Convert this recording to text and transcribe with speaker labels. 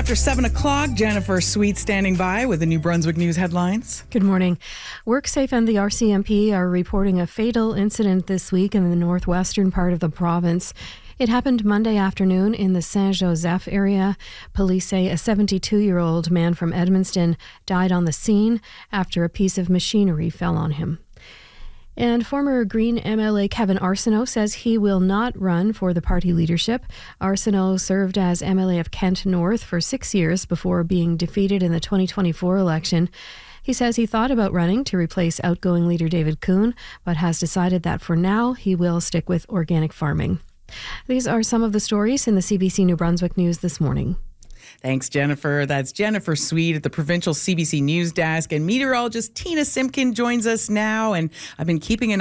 Speaker 1: after 7 o'clock. Jennifer Sweet standing by with the New Brunswick News headlines.
Speaker 2: Good morning. WorkSafe and the RCMP are reporting a fatal incident this week in the northwestern part of the province. It happened Monday afternoon in the Saint-Joseph area. Police say a 72-year-old man from Edmundston died on the scene after a piece of machinery fell on him. And former Green MLA Kevin Arsenault says he will not run for the party leadership. Arsenault served as MLA of Kent North for 6 years before being defeated in the 2024 election. He says he thought about running to replace outgoing leader David Coon, but has decided that for now he will stick with organic farming. These are some of the stories in the CBC New Brunswick News this morning.
Speaker 1: Thanks, Jennifer. That's Jennifer Sweet at the Provincial CBC News Desk. And meteorologist Tina Simpkin joins us now. And I've been keeping an